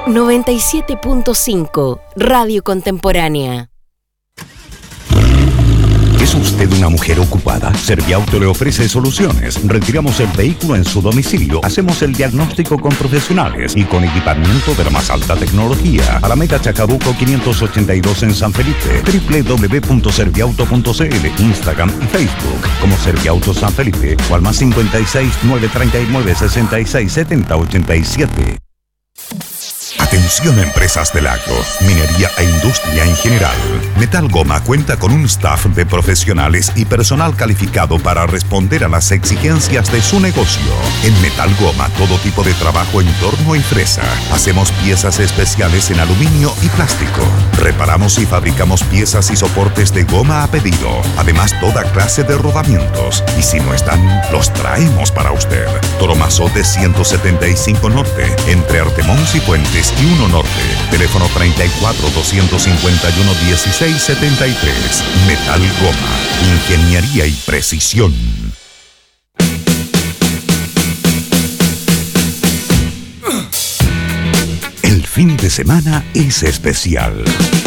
97.5 Radio Contemporánea. ¿Es usted una mujer ocupada? Serviauto le ofrece soluciones. Retiramos el vehículo en su domicilio. Hacemos el diagnóstico con profesionales y con equipamiento de la más alta tecnología. Alameda Chacabuco 582 en San Felipe. www.serviauto.cl, Instagram y Facebook como Serviauto San Felipe o al más 56 939 66 70 87. Atención empresas del agro, minería e industria en general. Metal Goma cuenta con un staff de profesionales y personal calificado para responder a las exigencias de su negocio. En Metal Goma todo tipo de trabajo en torno y fresa. Hacemos piezas especiales en aluminio y plástico. Reparamos y fabricamos piezas y soportes de goma a pedido. Además toda clase de rodamientos. Y si no están, los traemos para usted. Toromazote 175 Norte, entre Artemón y Puentes y 1 Norte. Teléfono 34 251 16 73. Metal Goma. Ingeniería y precisión. El fin de semana es especial.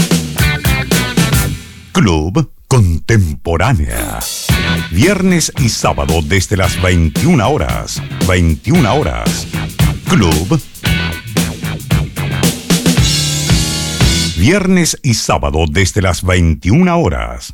Club Contemporánea. Viernes y sábado desde las 21 horas. 21 horas. Club. Viernes y sábado desde las 21 horas.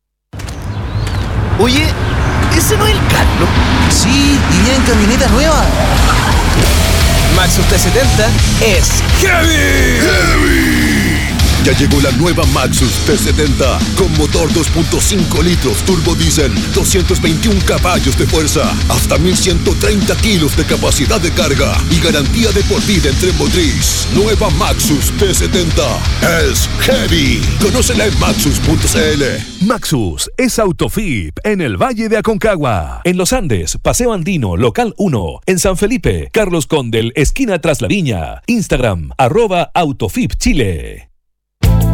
Oye, ¿ese no es el Carlos? Sí, y viene en camioneta nueva. Maxus T70 es heavy. Ya llegó la nueva Maxus T70 con motor 2.5 litros turbo diésel, 221 caballos de fuerza, hasta 1130 kilos de capacidad de carga y garantía de por vida en tren motriz. Nueva Maxus T70 es heavy. Conócela en maxus.cl. Maxus es Autofip en el Valle de Aconcagua. En Los Andes, Paseo Andino, Local 1. En San Felipe, Carlos Condel, esquina Tras la Viña. Instagram, @Autofip Chile.